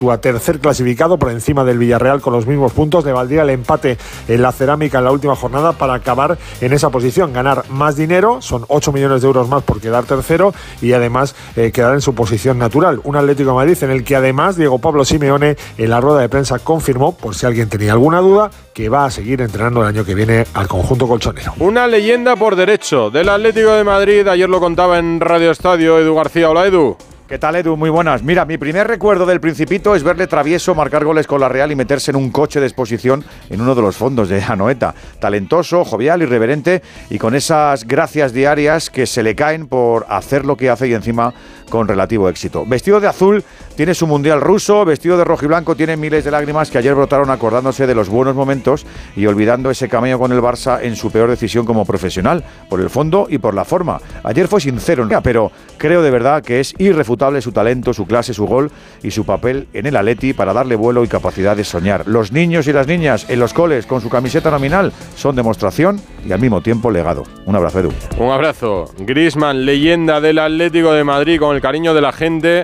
a tercer clasificado por encima del Villarreal con los mismos puntos. Le valdría el empate en la Cerámica en la última jornada para acabar en esa posición, ganar más dinero, son 8 millones de euros más por quedar tercero y además quedar en su posición natural. Un Atlético de Madrid en el que además Diego Pablo Simeone en la rueda de prensa confirmó, por si alguien tenía alguna duda, que va a seguir entrenando el año que viene al conjunto colchonero. Una leyenda por derecho del Atlético de Madrid, ayer lo contaba en Radio Estadio Edu García. Hola, Edu. ¿Qué tal, Edu? Muy buenas. Mira, mi primer recuerdo del Principito es verle travieso, marcar goles con la Real y meterse en un coche de exposición en uno de los fondos de Anoeta. Talentoso, jovial, irreverente y con esas gracias diarias que se le caen por hacer lo que hace y encima con relativo éxito. Vestido de azul tiene su mundial ruso, vestido de rojiblanco tiene miles de lágrimas que ayer brotaron acordándose de los buenos momentos y olvidando ese cameo con el Barça en su peor decisión como profesional, por el fondo y por la forma. Ayer fue sincero, pero creo de verdad que es irrefutable su talento, su clase, su gol y su papel en el Atleti para darle vuelo y capacidad de soñar. Los niños y las niñas en los coles con su camiseta nominal son demostración y al mismo tiempo legado. Un abrazo, Edu. Un abrazo. Griezmann, leyenda del Atlético de Madrid, con el cariño de la gente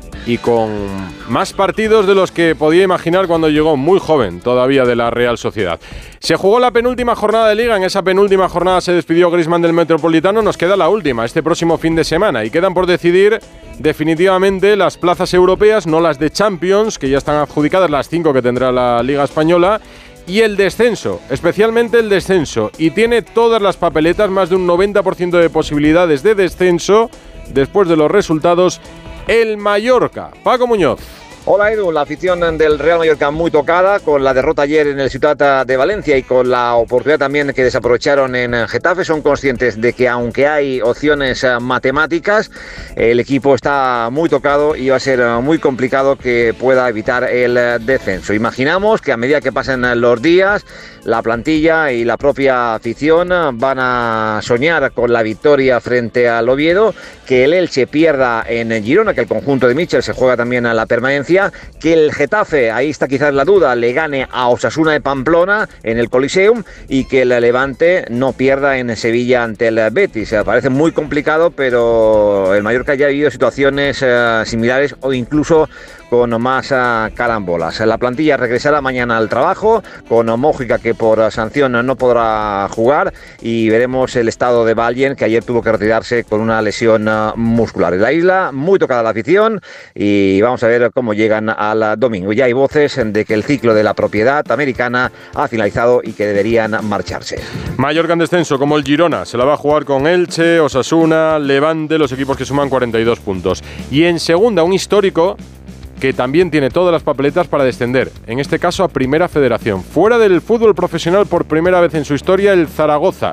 y con más partidos de los que podía imaginar cuando llegó muy joven todavía de la Real Sociedad. Se jugó la penúltima jornada de Liga, en esa penúltima jornada se despidió Griezmann del Metropolitano, nos queda la última, este próximo fin de semana, y quedan por decidir definitivamente las plazas europeas, no las de Champions, que ya están adjudicadas, las 5 que tendrá la Liga Española, y el descenso, especialmente el descenso, y tiene todas las papeletas, más de un 90% de posibilidades de descenso, después de los resultados, el Mallorca. Paco Muñoz. Hola, Edu. La afición del Real Mallorca muy tocada con la derrota ayer en el Ciutat de Valencia y con la oportunidad también que desaprovecharon en Getafe. Son conscientes de que aunque hay opciones matemáticas, el equipo está muy tocado y va a ser muy complicado que pueda evitar el descenso. Imaginamos que a medida que pasen los días, la plantilla y la propia afición van a soñar con la victoria frente al Oviedo, que el Elche pierda en Girona, que el conjunto de Michel se juega también a la permanencia, que el Getafe, ahí está quizás la duda, le gane a Osasuna de Pamplona en el Coliseum y que el Levante no pierda en Sevilla ante el Betis. Parece muy complicado, pero el Mallorca ya ha vivido situaciones similares o incluso con más carambolas. La plantilla regresará mañana al trabajo con Mójica, que por sanción no podrá jugar, y veremos el estado de Ballén, que ayer tuvo que retirarse con una lesión muscular. En la isla muy tocada la afición y vamos a ver cómo llegan al domingo. Ya hay voces de que el ciclo de la propiedad americana ha finalizado y que deberían marcharse. Mallorca en descenso, como el Girona, se la va a jugar con Elche, Osasuna, Levante, los equipos que suman 42 puntos. Y en segunda, un histórico que también tiene todas las papeletas para descender, en este caso a Primera Federación. Fuera del fútbol profesional por primera vez en su historia, el Zaragoza.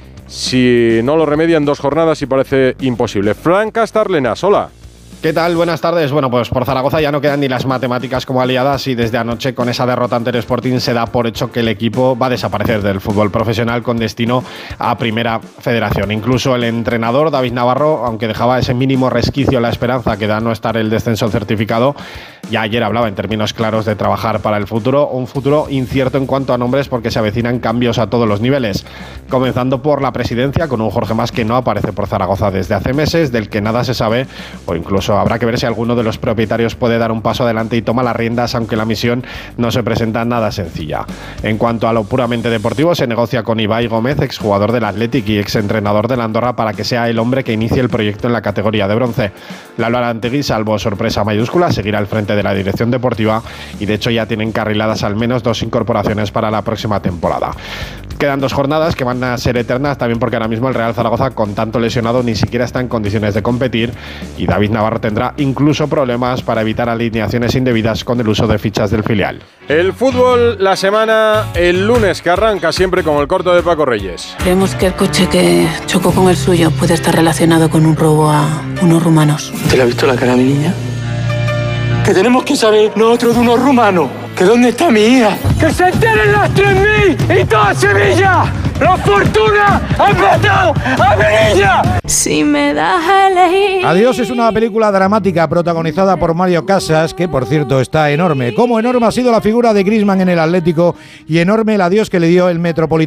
Si no lo remedian 2 jornadas y parece imposible. Fran Castarlenas, hola. ¿Qué tal? Buenas tardes. Bueno, pues por Zaragoza ya no quedan ni las matemáticas como aliadas y desde anoche con esa derrota ante el Sporting se da por hecho que el equipo va a desaparecer del fútbol profesional con destino a Primera Federación. Incluso el entrenador David Navarro, aunque dejaba ese mínimo resquicio la esperanza que da no estar el descenso certificado, ya ayer hablaba en términos claros de trabajar para el futuro, un futuro incierto en cuanto a nombres porque se avecinan cambios a todos los niveles, comenzando por la presidencia con un Jorge Mas que no aparece por Zaragoza desde hace meses, del que nada se sabe, o incluso habrá que ver si alguno de los propietarios puede dar un paso adelante y toma las riendas, aunque la misión no se presenta nada sencilla. En cuanto a lo puramente deportivo, se negocia con Ibai Gómez, exjugador del Athletic y exentrenador del Andorra, para que sea el hombre que inicie el proyecto en la categoría de bronce. Lalo Arantegui, salvo sorpresa mayúscula, seguirá al frente de la dirección deportiva y de hecho ya tienen encarriladas al menos 2 incorporaciones para la próxima temporada. Quedan 2 jornadas que van a ser eternas, también porque ahora mismo el Real Zaragoza, con tanto lesionado, ni siquiera está en condiciones de competir y David Navarro tendrá incluso problemas para evitar alineaciones indebidas con el uso de fichas del filial. El fútbol, la semana, el lunes, que arranca siempre con el corto de Paco Reyes. Creemos que el coche que chocó con el suyo puede estar relacionado con un robo a unos rumanos. ¿Te le has visto la cara a mi niña? Que tenemos que saber nosotros de unos rumanos. ¿Que dónde está mi hija? ¡Que se enteren las 3.000 y toda Sevilla! ¡La fortuna ha matado a mi niña! Si me das a elegir. Adiós es una película dramática protagonizada por Mario Casas, que por cierto está enorme. Como enorme ha sido la figura de Griezmann en el Atlético y enorme el adiós que le dio el Metropolitano